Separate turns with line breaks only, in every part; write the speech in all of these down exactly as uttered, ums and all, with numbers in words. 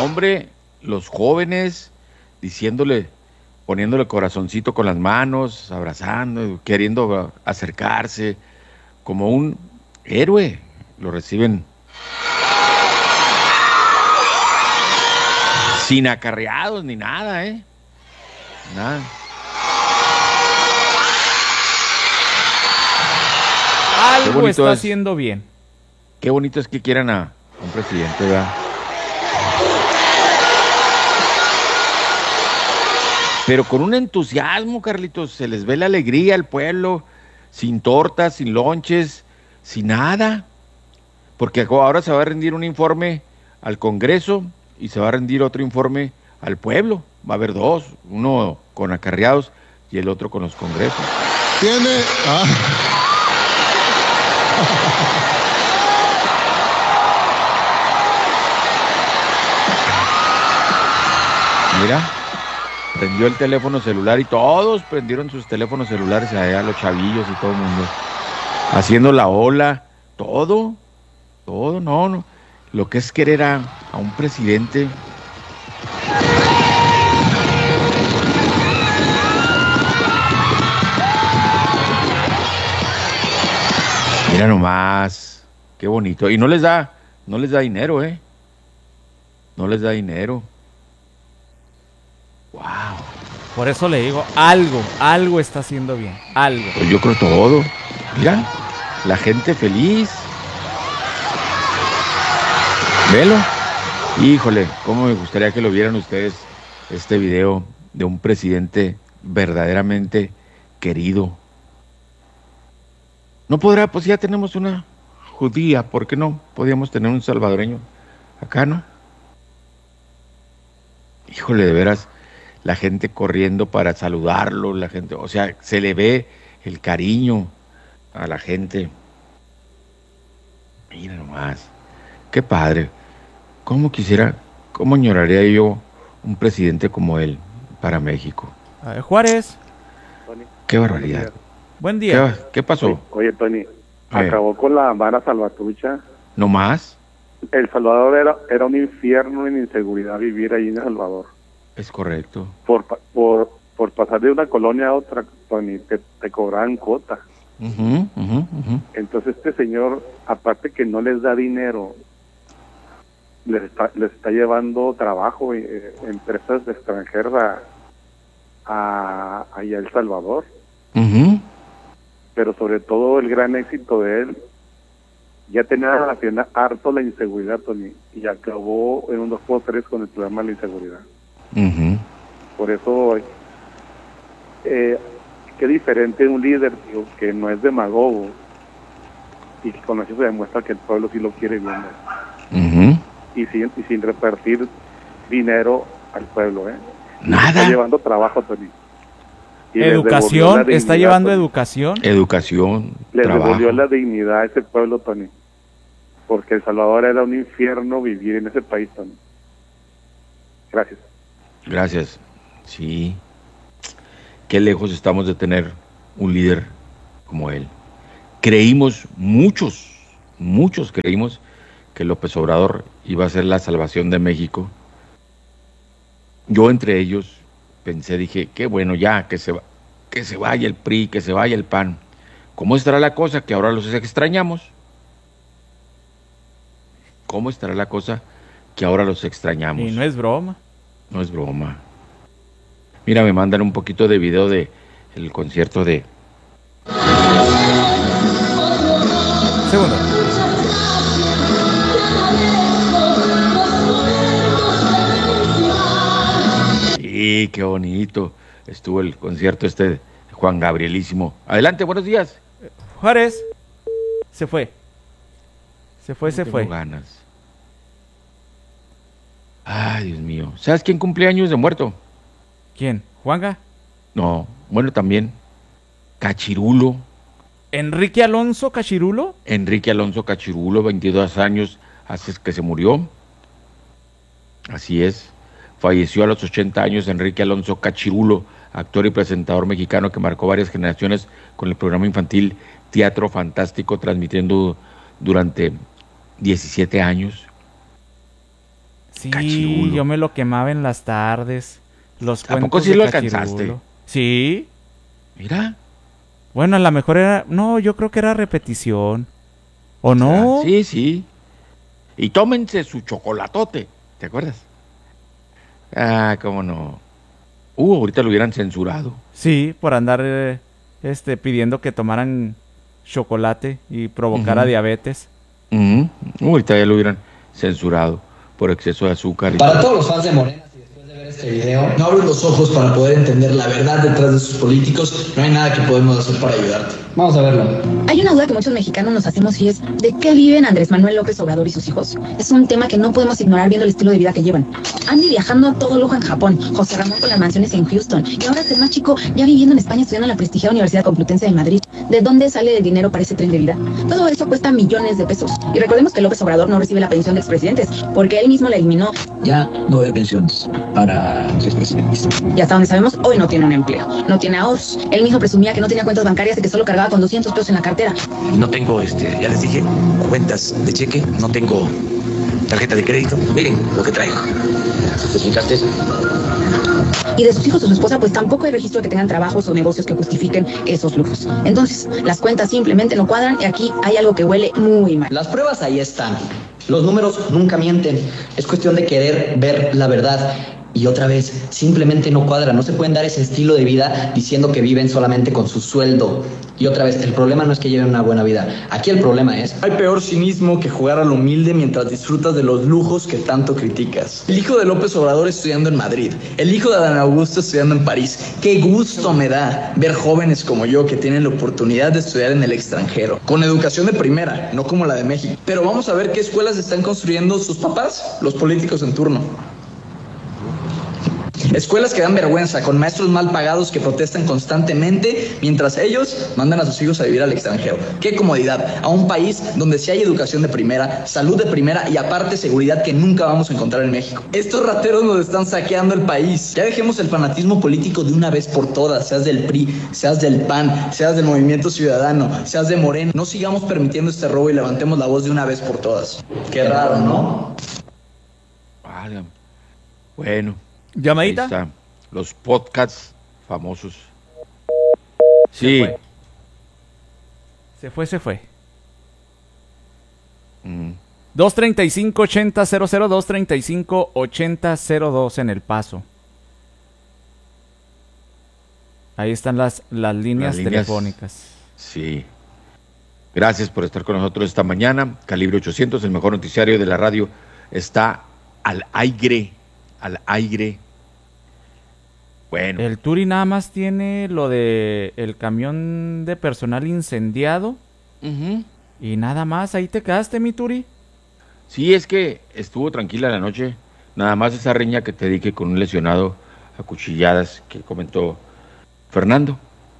hombre, los jóvenes diciéndole, poniéndole corazoncito con las manos, abrazando, queriendo acercarse, como un héroe, lo reciben sin acarreados ni nada, ¿eh? Nada.
Algo está es, haciendo bien.
Qué bonito es que quieran a un presidente, ¿verdad? Pero con un entusiasmo, Carlitos, se les ve la alegría al pueblo, sin tortas, sin lonches, sin nada. Porque ahora se va a rendir un informe al Congreso y se va a rendir otro informe al pueblo. Va a haber dos, uno con acarreados y el otro con los congresos.
Tiene... Ah.
Mira, prendió el teléfono celular y todos prendieron sus teléfonos celulares allá, los chavillos y todo el mundo. Haciendo la ola, todo, todo, no, no. Lo que es querer a, a un presidente. Mira nomás, qué bonito. Y no les da, no les da dinero, ¿eh? No les da dinero. Wow.
Por eso le digo, algo, algo está haciendo bien, algo.
Pues yo creo todo. Mira, la gente feliz. Velo. Híjole, cómo me gustaría que lo vieran ustedes, este video de un presidente verdaderamente querido. No podrá, pues ya tenemos una judía, ¿por qué no? Podíamos tener un salvadoreño acá, ¿no? Híjole, de veras, la gente corriendo para saludarlo, la gente, o sea, se le ve el cariño a la gente. Mira nomás, qué padre. ¿Cómo quisiera, cómo añoraría yo un presidente como él para México?
A ver, Juárez.
Tony,
qué barbaridad.
Buen día.
¿Qué, qué pasó?
Oye, oye Tony,
Eh.
acabó con la vara salvatrucha.
¿No más?
El Salvador era, era un infierno en inseguridad vivir ahí en El Salvador.
Es correcto.
Por, pa- por, por pasar de una colonia a otra, Tony, te, te cobraban cuota.
Uh-huh, uh-huh, uh-huh.
Entonces este señor, aparte que no les da dinero, les está, les está llevando trabajo, eh, empresas extranjeras a, a, allá a El Salvador.
Uh-huh.
Pero sobre todo el gran éxito de él, ya tenía la tienda harto la inseguridad, Tony, y acabó en unos postres con el problema de la inseguridad.
Uh-huh.
Por eso, eh, qué diferente un líder, tío, que no es demagogo, y con eso se demuestra que el pueblo sí lo quiere bien,
Uh-huh.
y sin, y sin repartir dinero al pueblo, ¿eh?
Nada.
Está llevando trabajo, Tony. Y les devolvió la
Educación,
dignidad,
está llevando
Tony.
educación.
Educación,
Les
trabajo.
devolvió la dignidad a ese pueblo, Tony. Porque El Salvador era un infierno vivir en ese país, Tony. Gracias.
Gracias. Sí. Qué lejos estamos de tener un líder como él. Creímos, muchos, muchos creímos que López Obrador iba a ser la salvación de México. Yo entre ellos pensé, dije, qué bueno ya, que se, va, que se vaya el P R I, que se vaya el P A N. ¿Cómo estará la cosa que ahora los extrañamos? ¿Cómo estará la cosa que ahora los extrañamos?
Y no es broma.
No es broma. Mira, me mandan un poquito de video de el concierto de...
Segundo.
Sí, qué bonito. Estuvo el concierto este de Juan Gabrielísimo. Adelante, buenos días.
Juárez. Se fue. Se fue,
No
se
tengo
fue.
ganas. Ay, Dios mío. ¿Sabes quién cumple años de muerto?
¿Quién? ¿Juanga?
No, bueno, también. Cachirulo.
¿Enrique Alonso Cachirulo?
Enrique Alonso Cachirulo, veintidós años, hace que se murió. Así es. Falleció a los ochenta años Enrique Alonso Cachirulo, actor y presentador mexicano que marcó varias generaciones con el programa infantil Teatro Fantástico, transmitiendo durante diecisiete años.
Sí,
Cachirulo.
yo me lo quemaba en las tardes. Los
¿A
cuentos
poco sí
de
lo
Cachirulo.
alcanzaste?
Sí.
Mira.
Bueno, a lo mejor era... No, yo creo que era repetición. ¿O
Ah,
no?
sí, sí. Y tómense su chocolatote. ¿Te acuerdas? Ah, cómo no. Uh, ahorita lo hubieran censurado.
Sí, por andar eh, este, pidiendo que tomaran chocolate y provocara
Ujú.
diabetes.
Ujú. Uh, ahorita ya lo hubieran censurado por exceso de azúcar y
Para
todo.
todos los fans de Morena, si después de ver este video no abres los ojos para poder entender la verdad detrás de sus políticos, no hay nada que podemos hacer para ayudarte. Vamos a verlo.
Hay una duda que muchos mexicanos nos hacemos y es ¿de qué viven Andrés Manuel López Obrador y sus hijos? Es un tema que no podemos ignorar viendo el estilo de vida que llevan. Andy viajando a todo lujo en Japón, José Ramón con las mansiones en Houston y ahora este más chico ya viviendo en España estudiando en la prestigiada Universidad Complutense de Madrid. ¿De dónde sale el dinero para ese tren de vida? Todo eso cuesta millones de pesos. Y recordemos que López Obrador no recibe la pensión de expresidentes porque él mismo la eliminó.
Ya no hay pensiones para expresidentes.
Y hasta donde sabemos, hoy no tiene un empleo, no tiene ahorros. Él mismo presumía que no tenía cuentas bancarias y que solo cargaba con doscientos pesos en la cartera.
No tengo, este, ya les dije, cuentas de cheque, no tengo tarjeta de crédito. Miren lo que traigo. ¿Te fijaste?
Y de sus hijos o su esposa, pues tampoco hay registro de que tengan trabajos o negocios que justifiquen esos lujos. Entonces, las cuentas simplemente no cuadran y aquí hay algo que huele muy mal.
Las pruebas ahí están. Los números nunca mienten. Es cuestión de querer ver la verdad. Y otra vez, simplemente no cuadra. No se pueden dar ese estilo de vida diciendo que viven solamente con su sueldo. Y otra vez, el problema no es que lleven una buena vida. Aquí el problema es... Hay peor cinismo que jugar al humilde mientras disfrutas de los lujos que tanto criticas. El hijo de López Obrador estudiando en Madrid. El hijo de Adán Augusto estudiando en París. Qué gusto me da ver jóvenes como yo que tienen la oportunidad de estudiar en el extranjero. Con educación de primera, no como la de México. Pero vamos a ver qué escuelas están construyendo sus papás, los políticos en turno. Escuelas que dan vergüenza, con maestros mal pagados que protestan constantemente mientras ellos mandan a sus hijos a vivir al extranjero. ¡Qué comodidad! A un país donde sí hay educación de primera, salud de primera y aparte seguridad que nunca vamos a encontrar en México. Estos rateros nos están saqueando el país. Ya dejemos el fanatismo político de una vez por todas, seas del P R I, seas del P A N, seas del Movimiento Ciudadano, seas de Morena. No sigamos permitiendo este robo y levantemos la voz de una vez por todas. Qué raro, ¿no?
Válgame. Bueno.
¿Llamadita?
Ahí está. Los podcasts famosos.
Se
Sí.
fue. Se fue, se fue.
Mm.
dos treinta y cinco ochenta cero cero, dos treinta y cinco ochenta cero dos en El Paso. Ahí están las, las líneas
Las líneas.
telefónicas.
Sí. Gracias por estar con nosotros esta mañana. Calibre ochocientos, el mejor noticiario de la radio, está al aire. Al aire. Bueno.
El Turi nada más tiene lo de el camión de personal incendiado.
Uh-huh.
Y nada más, ahí te quedaste, mi Turi.
Sí, es que estuvo tranquila la noche. Nada más esa riña que te dije con un lesionado a cuchilladas que comentó Fernando.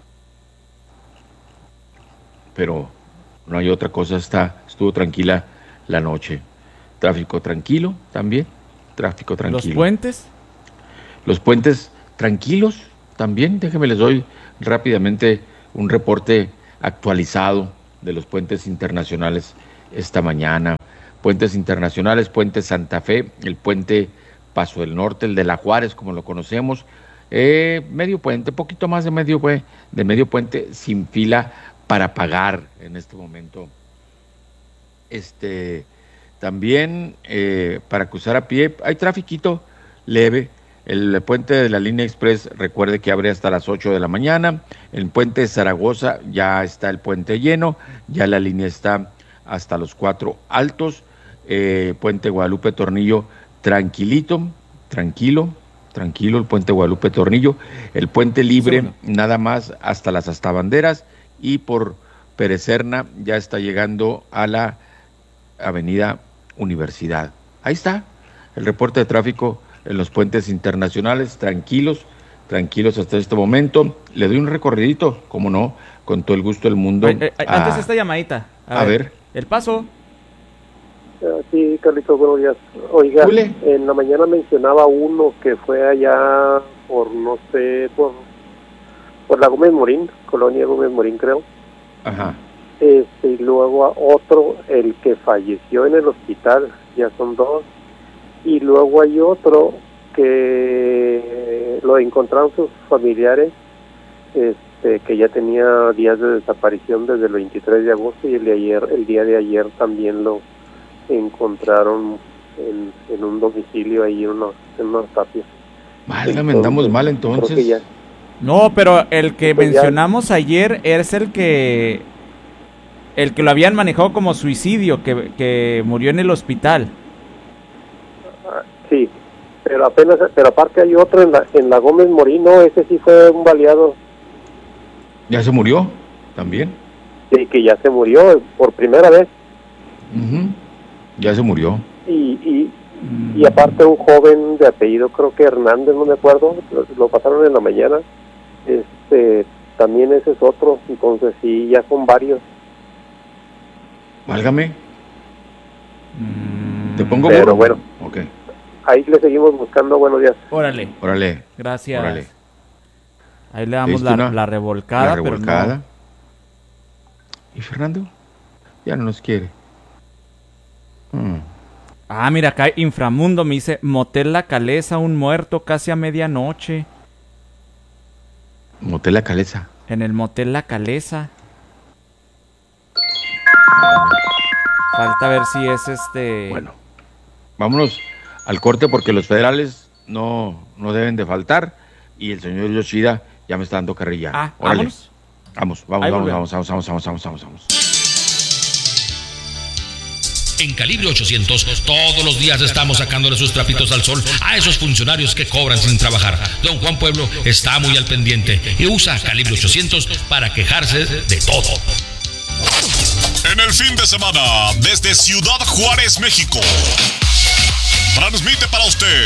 Pero no hay otra cosa, está, estuvo tranquila la noche. Tráfico tranquilo también. Tráfico tranquilo.
¿Los puentes?
Los puentes tranquilos también. Déjenme les doy rápidamente un reporte actualizado de los puentes internacionales esta mañana. Puentes internacionales, puente Santa Fe, el puente Paso del Norte, el de La Juárez, como lo conocemos. Eh, medio puente, poquito más de medio, de medio puente sin fila para pagar en este momento. Este... También eh, para cruzar a pie hay trafiquito leve. El puente de la línea express, recuerde que abre hasta las ocho de la mañana. El puente de Zaragoza ya está el puente lleno, ya la línea está hasta los cuatro altos. Eh, puente Guadalupe Tornillo tranquilito, tranquilo, tranquilo el puente Guadalupe Tornillo. El puente libre sí, nada más hasta las Astabanderas y por Perecerna ya está llegando a la avenida Universidad. Ahí está el reporte de tráfico en los puentes internacionales, tranquilos, tranquilos hasta este momento. Le doy un recorridito, como no, con todo el gusto del mundo.
Ay, ay, a, antes esta llamadita. A,
a
ver,
ver.
El Paso.
Uh, sí, Carlitos, buenos días. Oiga, Ule. En la mañana mencionaba uno que fue allá por, no sé, por, por la Gómez Morín, Colonia Gómez Morín, creo.
Ajá.
Este, y luego a otro, el que falleció en el hospital, ya son dos, y luego hay otro que lo encontraron sus familiares, este, que ya tenía días de desaparición desde el veintitrés de agosto, y el de ayer, el día de ayer también lo encontraron en, en un domicilio ahí en una, en una tapia.
Válgame, andamos mal entonces.
Creo que ya.
No, pero el que
Pues
mencionamos ayer es el que el que lo habían manejado como suicidio, que, que murió en el hospital.
Ah, sí, pero apenas, pero aparte hay otro en la, en la Gómez Morino, ese sí fue un baleado.
¿Ya se murió también?
Sí, que ya se murió por primera vez.
Uh-huh. Ya se murió.
Y, y, y aparte un joven de apellido, creo que Hernández, no me acuerdo, lo, lo pasaron en la mañana. Este, también ese es otro, entonces sí, ya son varios.
Válgame. Te pongo
Pero
burro.
bueno,
okay.
Ahí le seguimos buscando. Buenos días.
Órale.
Órale.
Gracias.
Órale.
Ahí le damos
¿Viste
la,
una?
la revolcada,
La revolcada.
pero no.
¿Y Fernando? Ya no nos quiere. Hmm.
Ah, mira, acá Inframundo me dice, Motel La Calesa, un muerto casi a medianoche.
Motel La Calesa.
En el Motel La Calesa. Falta ver si es este...
Bueno, vámonos al corte porque los federales no, no deben de faltar y el señor Yoshida ya me está dando carrilla.
Ah,
Órale.
vámonos.
Vamos, vamos,
Ahí
vamos,
volvemos.
vamos, vamos, vamos, vamos, vamos, vamos.
En Calibre ochocientos, todos los días estamos sacándole sus trapitos al sol a esos funcionarios que cobran sin trabajar. Don Juan Pueblo está muy al pendiente y usa Calibre ochocientos para quejarse de todo.
En el fin de semana, desde Ciudad Juárez, México, transmite para usted